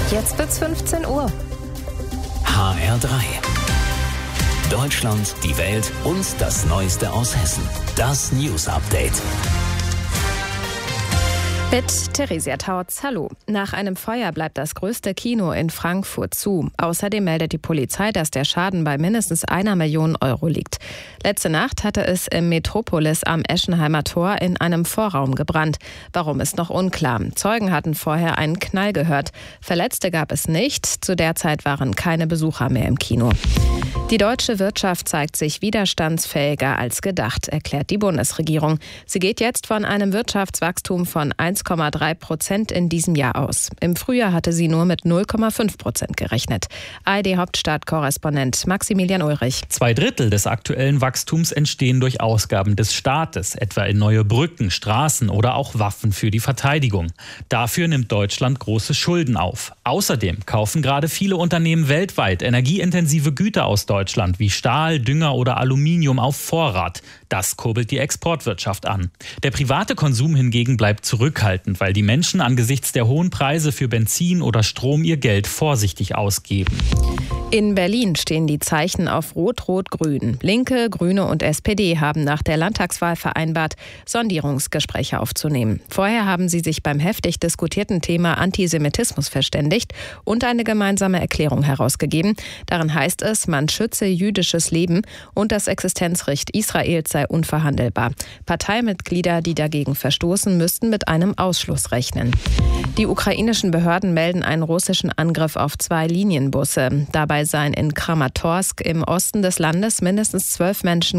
Jetzt wird's 15 Uhr. HR3. Deutschland, die Welt und das Neueste aus Hessen. Das News Update. Mit Theresia Tautz, hallo. Nach einem Feuer bleibt das größte Kino in Frankfurt zu. Außerdem meldet die Polizei, dass der Schaden bei mindestens 1 Million Euro liegt. Letzte Nacht hatte es im Metropolis am Eschenheimer Tor in einem Vorraum gebrannt. Warum ist noch unklar. Zeugen hatten vorher einen Knall gehört. Verletzte gab es nicht. Zu der Zeit waren keine Besucher mehr im Kino. Die deutsche Wirtschaft zeigt sich widerstandsfähiger als gedacht, erklärt die Bundesregierung. Sie geht jetzt von einem Wirtschaftswachstum von 1,3% in diesem Jahr aus. Im Frühjahr hatte sie nur mit 0,5% gerechnet. ARD-Hauptstadtkorrespondent Maximilian Ulrich. 2/3 des aktuellen Wachstums entstehen durch Ausgaben des Staates, etwa in neue Brücken, Straßen oder auch Waffen für die Verteidigung. Dafür nimmt Deutschland große Schulden auf. Außerdem kaufen gerade viele Unternehmen weltweit energieintensive Güter aus Deutschland wie Stahl, Dünger oder Aluminium auf Vorrat. Das kurbelt die Exportwirtschaft an. Der private Konsum hingegen bleibt zurückhaltend, weil die Menschen angesichts der hohen Preise für Benzin oder Strom ihr Geld vorsichtig ausgeben. In Berlin stehen die Zeichen auf Rot-Rot-Grün. Linke, Grüne und SPD haben nach der Landtagswahl vereinbart, Sondierungsgespräche aufzunehmen. Vorher haben sie sich beim heftig diskutierten Thema Antisemitismus verständigt und eine gemeinsame Erklärung herausgegeben. Darin heißt es, man schütze jüdisches Leben und das Existenzrecht Israels sei unverhandelbar. Parteimitglieder, die dagegen verstoßen, müssten mit einem Ausschluss rechnen. Die ukrainischen Behörden melden einen russischen Angriff auf 2 Linienbusse. Dabei seien in Kramatorsk im Osten des Landes mindestens 12 Menschen